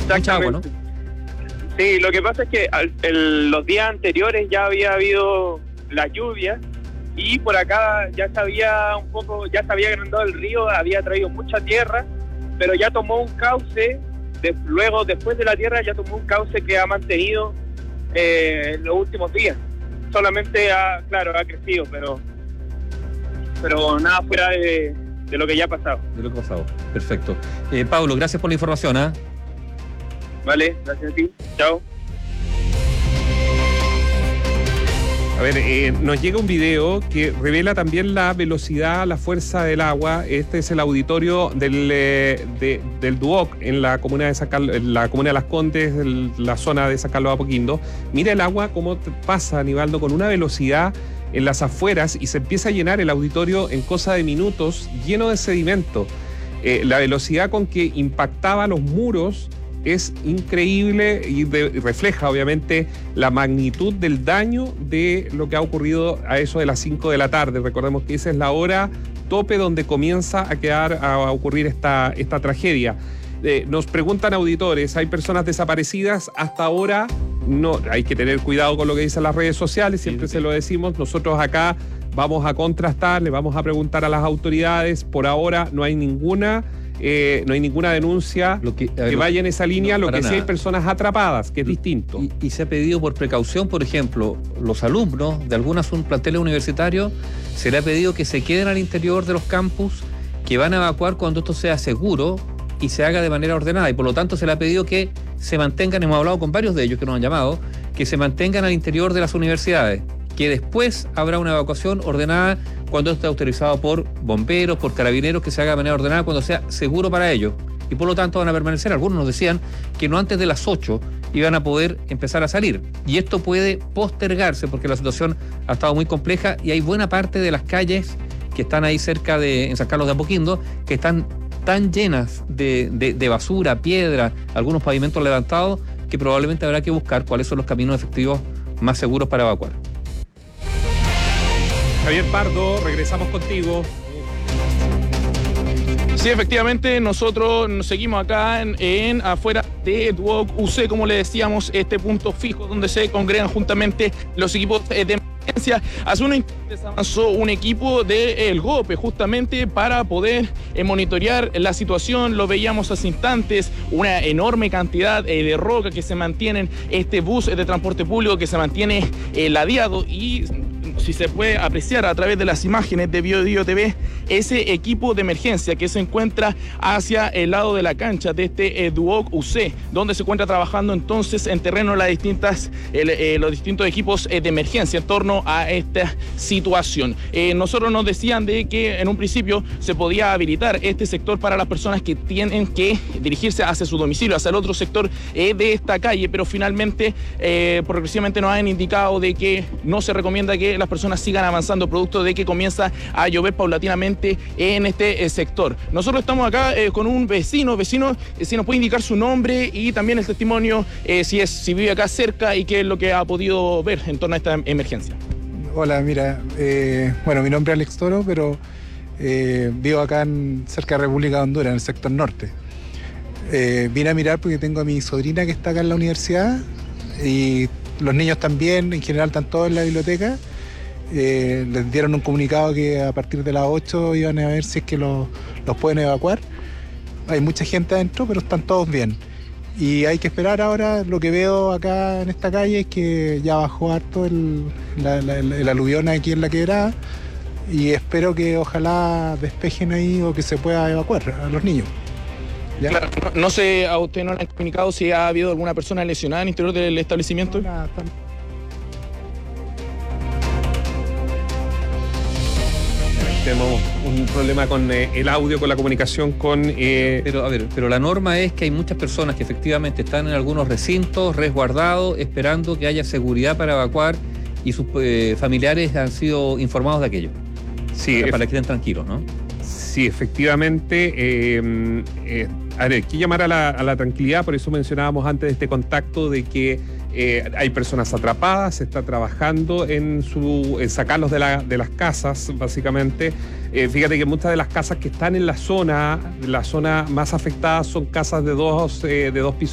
Mucha agua, ¿no? Sí, lo que pasa es que los días anteriores ya había habido la lluvia y por acá ya se había agrandado el río, había traído mucha tierra, pero ya tomó un cauce, después de la tierra ya tomó un cauce que ha mantenido en los últimos días. Solamente ha crecido, pero nada fuera de lo que ya ha pasado. De lo que ha pasado, perfecto. Pablo, gracias por la información, ¿ah? Vale, gracias a ti. Chao. A ver, nos llega un video que revela también la velocidad, la fuerza del agua. Este es el auditorio del Duoc en la comuna de Las Condes, la zona de San Carlos de Apoquindo. Mira el agua cómo pasa, Aníbaldo, con una velocidad en las afueras y se empieza a llenar el auditorio en cosa de minutos, lleno de sedimento. La velocidad con que impactaba los muros es increíble y refleja obviamente la magnitud del daño de lo que ha ocurrido a eso de las 5 de la tarde. Recordemos que esa es la hora tope donde comienza a ocurrir esta tragedia. Nos preguntan auditores, ¿hay personas desaparecidas? Hasta ahora no, hay que tener cuidado con lo que dicen las redes sociales, siempre se lo decimos. Nosotros acá vamos a contrastar, le vamos a preguntar a las autoridades. Por ahora no hay ninguna denuncia que vaya en esa línea. Lo que sí hay personas atrapadas, que es distinto. Y se ha pedido por precaución, por ejemplo, los alumnos de algunos planteles universitarios, se le ha pedido que se queden al interior de los campus, que van a evacuar cuando esto sea seguro y se haga de manera ordenada. Y por lo tanto se le ha pedido que se mantengan, hemos hablado con varios de ellos que nos han llamado, que se mantengan al interior de las universidades, que después habrá una evacuación ordenada cuando esté autorizado por bomberos, por carabineros, que se haga de manera ordenada cuando sea seguro para ellos. Y por lo tanto van a permanecer. Algunos nos decían que no antes de las 8 iban a poder empezar a salir. Y esto puede postergarse porque la situación ha estado muy compleja y hay buena parte de las calles que están ahí cerca en San Carlos de Apoquindo que están tan llenas de basura, piedra, algunos pavimentos levantados, que probablemente habrá que buscar cuáles son los caminos efectivos más seguros para evacuar. Javier Pardo, regresamos contigo. Sí, efectivamente, nosotros nos seguimos acá en afuera de Duoc UC, como le decíamos, este punto fijo donde se congregan juntamente los equipos de emergencia. Hace unos instantes avanzó un equipo del GOPE justamente para poder monitorear la situación. Lo veíamos hace instantes, una enorme cantidad de roca que se mantienen, este bus de transporte público que se mantiene ladeado, y si se puede apreciar a través de las imágenes de BioDio TV, ese equipo de emergencia que se encuentra hacia el lado de la cancha de este Duoc UC, donde se encuentra trabajando entonces en terreno los distintos equipos de emergencia en torno a esta situación. Nosotros nos decían de que en un principio se podía habilitar este sector para las personas que tienen que dirigirse hacia su domicilio, hacia el otro sector de esta calle, pero finalmente progresivamente nos han indicado de que no se recomienda que las personas sigan avanzando producto de que comienza a llover paulatinamente en este sector. Nosotros estamos acá con un vecino, si nos puede indicar su nombre y también el testimonio, si vive acá cerca y qué es lo que ha podido ver en torno a esta emergencia. Hola, mira, mi nombre es Alex Toro, pero vivo acá cerca de República de Honduras, en el sector norte. Vine a mirar porque tengo a mi sobrina que está acá en la universidad y los niños también, en general están todos en la biblioteca. Les dieron un comunicado que a partir de las 8 iban a ver si es que los pueden evacuar. Hay mucha gente adentro, pero están todos bien. Y hay que esperar ahora. Lo que veo acá en esta calle es que ya bajó harto el aluvión aquí en la quebrada, y espero que ojalá despejen ahí o que se pueda evacuar a los niños. ¿Ya? Claro, no sé, a usted no le han comunicado si ha habido alguna persona lesionada en el interior del establecimiento. Tenemos un problema con el audio, con la comunicación con... Pero la norma es que hay muchas personas que efectivamente están en algunos recintos resguardados esperando que haya seguridad para evacuar, y sus familiares han sido informados de aquello. Sí, para que estén tranquilos, ¿no? Sí, efectivamente. Hay que llamar a la tranquilidad, por eso mencionábamos antes de este contacto de que hay personas atrapadas, se está trabajando en sacarlos de las casas, básicamente. Fíjate que muchas de las casas que están en la zona más afectada son casas de dos pisos